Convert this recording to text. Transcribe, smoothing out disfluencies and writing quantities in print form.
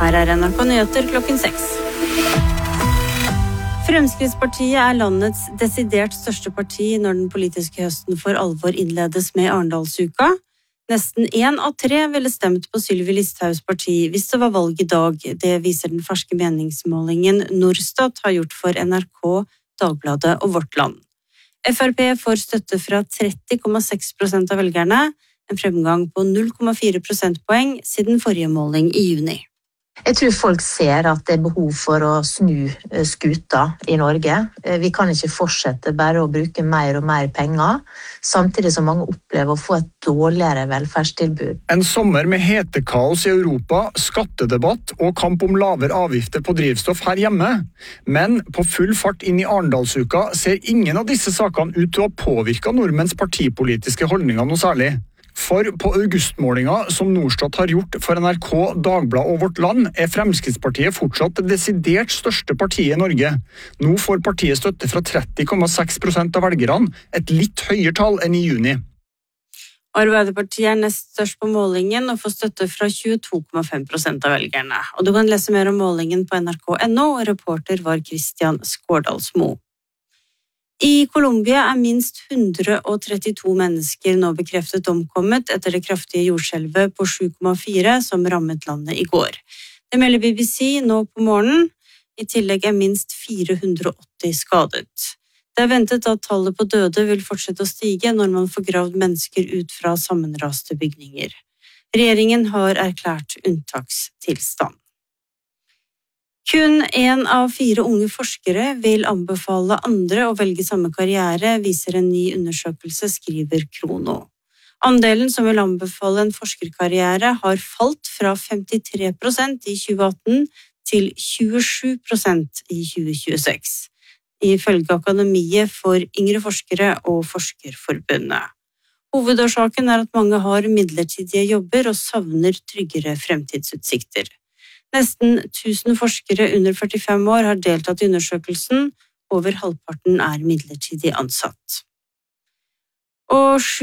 Her NRK Nyheter klokken 6. Fremskrittspartiet landets desidert største parti når den politiske høsten for alvor innledes med Arendalsuka. Nesten 1 av 3 ville stemt på Sylvi Listhaugs parti hvis det var valg i dag. Det viser den ferske meningsmålingen Norstat har gjort for NRK, Dagbladet og Vårt Land. FrP får støtte fra 30,6% av velgerne, en fremgang på 0,4 prosentpoeng siden forrige måling i juni. Jeg tror folk ser at det behov for å snu skuta i Norge. Vi kan ikke fortsette bare å bruke mer og mer penger, samtidig som mange opplever å få et dårligere velferdstilbud. En sommer med hetekaos i Europa, skattedebatt og kamp om lavere avgifter på drivstoff her hjemme. Men på full fart inn i Arendalsuka ser ingen av disse sakene ut til å ha påvirket nordmenns partipolitiske holdninger noe særlig. For på augustmålinga som Norstat har gjort for NRK, Dagbladet og Vårt Land, Fremskrittspartiet fortsatt det desidert største partiet i Norge. Nå får partiet støtte fra 30,6% av velgerne, et litt høyere tall enn i juni. Arbeiderpartiet nest størst på målingen og får støtte fra 22,5% av velgerne. Og du kan lese mer om målingen på nrk.no, og reporter var Kristian Skårdalsmo. I Colombia minst 132 mennesker nå bekreftet omkommet etter det kraftige jordskjelvet på 7,4 som rammet landet i går. Det melder BBC nå på morgenen. I tillegg minst 480 skadet. Det ventet at tallet på døde vil fortsette å stige når man får gravd mennesker ut fra sammenraste bygninger. Regjeringen har erklært unntakstilstand. Kun 1 av 4 unge forskere vil anbefale andre å velge samme karriere, viser en ny undersøkelse, skriver Krono. Andelen som vil anbefale en forskerkarriere har falt fra 53% i 2018 til 27% i 2026, ifølge Akademiet for yngre forskere og Forskerforbundet. Hovedårsaken at mange har midlertidige jobber og savner tryggere fremtidsutsikter. Nesten 1000 forskere under 45 år har deltatt i undersøkelsen. Over halvparten midlertidig ansatt. Og